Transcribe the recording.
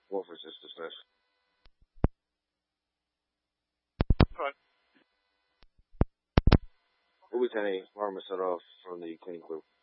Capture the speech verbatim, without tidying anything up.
Wolfers is dismissed. Right. Lieutenant Marmosetov from the cleaning crew.